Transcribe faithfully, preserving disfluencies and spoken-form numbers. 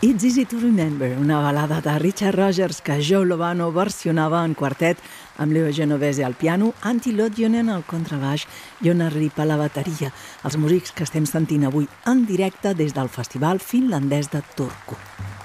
It's Easy to Remember, una balada de Richard Rogers que Joe Lovano versionava en quartet amb Leo Genovese al piano, Antti Lotjonen al contrabaix i Jonas Ripp a la bateria, els músics que estem sentint avui en directe des del Festival Finlandès de Turku.